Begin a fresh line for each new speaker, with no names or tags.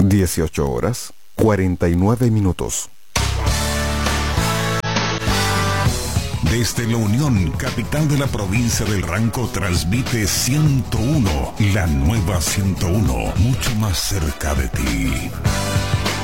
18 horas, 49 minutos.
Desde La Unión, capital de la provincia del Ranco, transmite 101, la nueva 101, mucho más cerca de ti.